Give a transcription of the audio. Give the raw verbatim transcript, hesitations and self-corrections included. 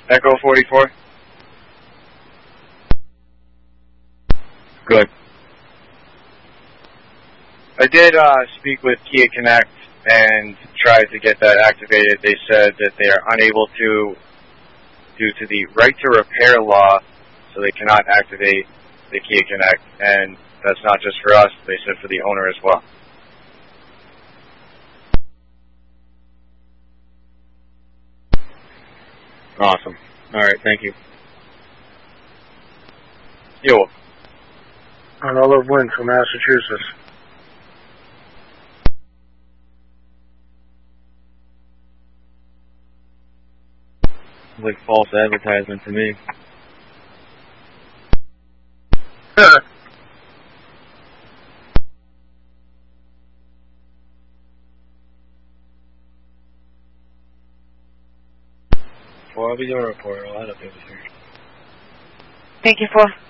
Echo forty-four. Good. I did uh, speak with Kia Connect and tried to get that activated. They said that they are unable to due to the right to repair law, so they cannot activate the Kia Connect. And that's not just for us, they said for the owner as well. Awesome. All right, thank you. You're welcome. Another win for Massachusetts. Like false advertisement to me. Well, I'll be doing a report. A lot of people here. Thank you for